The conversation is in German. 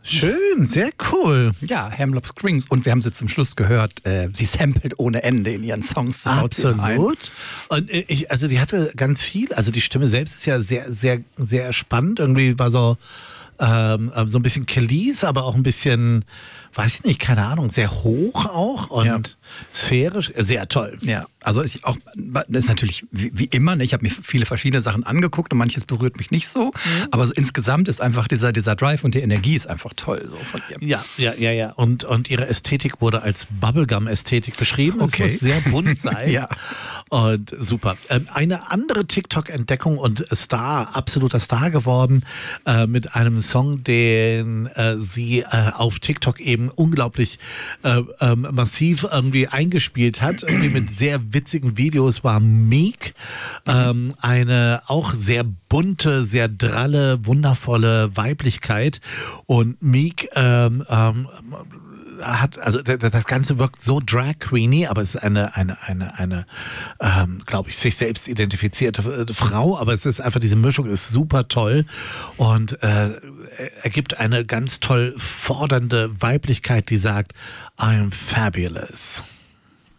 Schön, sehr cool. Ja, Hemlock Springs. Und wir haben sie zum Schluss gehört, sie samplet ohne Ende in ihren Songs. Absolut. Und die hatte ganz viel, also die Stimme selbst ist ja sehr, sehr, sehr spannend. Irgendwie war so ein bisschen Kelis, aber auch ein bisschen, weiß ich nicht, keine Ahnung, sehr hoch auch und sphärisch, sehr toll. Ja, also das ist natürlich wie immer, ne? Ich habe mir viele verschiedene Sachen angeguckt und manches berührt mich nicht so, aber so insgesamt ist einfach dieser Drive und die Energie ist einfach toll so von ihr. Ja. Und ihre Ästhetik wurde als Bubblegum-Ästhetik beschrieben. Es muss sehr bunt sein. Ja. Und super. Eine andere TikTok-Entdeckung und absoluter Star geworden, mit einem Song, den sie auf TikTok eben unglaublich massiv irgendwie eingespielt hat, irgendwie mit sehr witzigen Videos, war Meek. Eine auch sehr bunte, sehr dralle, wundervolle Weiblichkeit. Und Meek das Ganze wirkt so drag-queeny, aber es ist eine glaube ich, sich selbst identifizierte Frau, aber es ist einfach, diese Mischung ist super toll und ergibt eine ganz toll fordernde Weiblichkeit, die sagt, I'm fabulous.